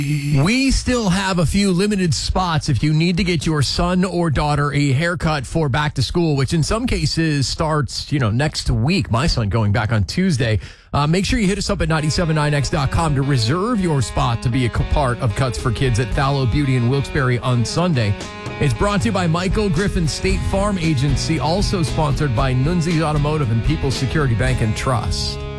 We still have a few limited spots if you need to get your son or daughter a haircut for back to school, which in some cases starts, next week. My son going back on Tuesday. Make sure you hit us up at 979x.com to reserve your spot to be a part of Cuts for Kids at Thallow Beauty in Wilkes-Barre on Sunday. It's brought to you by Michael Griffin State Farm Agency, also sponsored by Nunzi's Automotive and People's Security Bank and Trust.